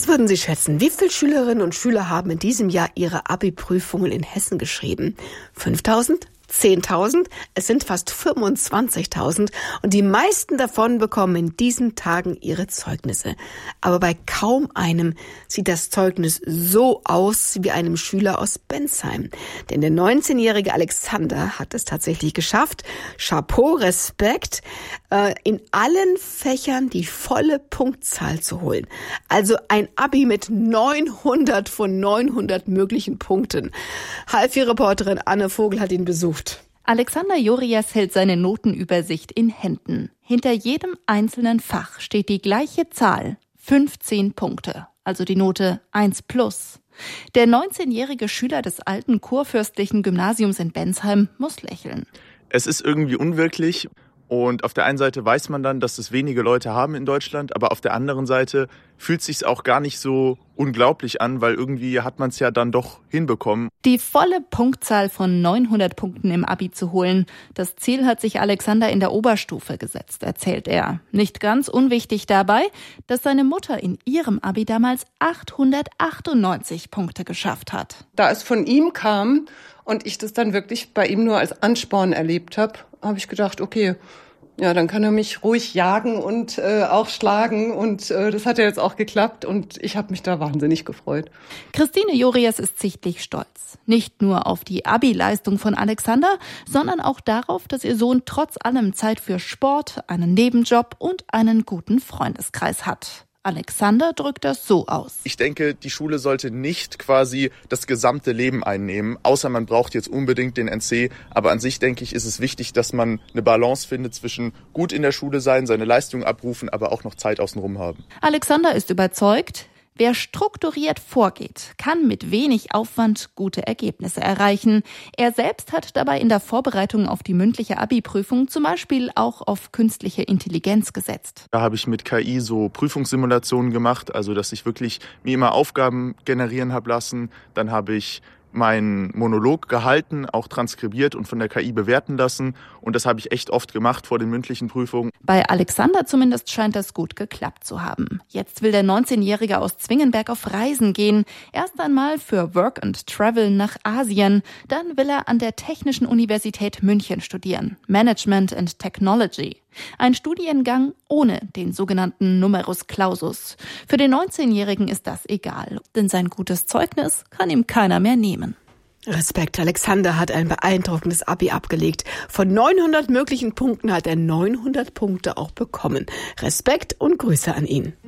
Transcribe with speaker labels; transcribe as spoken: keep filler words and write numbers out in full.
Speaker 1: Was würden Sie schätzen? Wie viele Schülerinnen und Schüler haben in diesem Jahr ihre Abi-Prüfungen in Hessen geschrieben? fünftausend? zehntausend? Es sind fast fünfundzwanzigtausend und die meisten davon bekommen in diesen Tagen ihre Zeugnisse. Aber bei kaum einem sieht das Zeugnis so aus wie einem Schüler aus Bensheim. Denn der neunzehnjährige Alexander hat es tatsächlich geschafft. Chapeau, Respekt, äh, in allen Fächern die volle Punktzahl zu holen. Also ein Abi mit neunhundert von neunhundert möglichen Punkten. HalFi-Reporterin Anne Vogel hat ihn besucht.
Speaker 2: Alexander Jorias hält seine Notenübersicht in Händen. Hinter jedem einzelnen Fach steht die gleiche Zahl, fünfzehn Punkte, also die Note eins plus. Der neunzehnjährige Schüler des alten kurfürstlichen Gymnasiums in Bensheim muss lächeln.
Speaker 3: Es ist irgendwie unwirklich. Und auf der einen Seite weiß man dann, dass es wenige Leute haben in Deutschland, aber auf der anderen Seite fühlt es sich auch gar nicht so unglaublich an, weil irgendwie hat man es ja dann doch hinbekommen.
Speaker 2: Die volle Punktzahl von neunhundert Punkten im Abi zu holen, das Ziel hat sich Alexander in der Oberstufe gesetzt, erzählt er. Nicht ganz unwichtig dabei, dass seine Mutter in ihrem Abi damals achthundertachtundneunzig Punkte geschafft hat.
Speaker 4: Da es von ihm kam und ich das dann wirklich bei ihm nur als Ansporn erlebt habe, habe ich gedacht, okay, ja, dann kann er mich ruhig jagen und äh, auch schlagen und äh, das hat ja jetzt auch geklappt und ich habe mich da wahnsinnig gefreut.
Speaker 2: Christine Jorias ist sichtlich stolz. Nicht nur auf die Abi-Leistung von Alexander, sondern auch darauf, dass ihr Sohn trotz allem Zeit für Sport, einen Nebenjob und einen guten Freundeskreis hat. Alexander drückt das so aus.
Speaker 3: Ich denke, die Schule sollte nicht quasi das gesamte Leben einnehmen, außer man braucht jetzt unbedingt den N C. Aber an sich, denke ich, ist es wichtig, dass man eine Balance findet zwischen gut in der Schule sein, seine Leistung abrufen, aber auch noch Zeit außenrum haben.
Speaker 2: Alexander ist überzeugt, wer strukturiert vorgeht, kann mit wenig Aufwand gute Ergebnisse erreichen. Er selbst hat dabei in der Vorbereitung auf die mündliche Abi-Prüfung zum Beispiel auch auf künstliche Intelligenz gesetzt.
Speaker 3: Da habe ich mit K I so Prüfungssimulationen gemacht, also dass ich wirklich mir immer Aufgaben generieren habe lassen. Dann habe ich meinen Monolog gehalten, auch transkribiert und von der K I bewerten lassen. Und das habe ich echt oft gemacht vor den mündlichen Prüfungen.
Speaker 2: Bei Alexander zumindest scheint das gut geklappt zu haben. Jetzt will der neunzehnjährige aus Zwingenberg auf Reisen gehen. Erst einmal für Work and Travel nach Asien. Dann will er an der Technischen Universität München studieren. Management and Technology. Ein Studiengang ohne den sogenannten Numerus Clausus. Für den neunzehnjährigen ist das egal, denn sein gutes Zeugnis kann ihm keiner mehr nehmen.
Speaker 1: Respekt, Alexander hat ein beeindruckendes Abi abgelegt. Von neunhundert möglichen Punkten hat er neunhundert Punkte auch bekommen. Respekt und Grüße an ihn.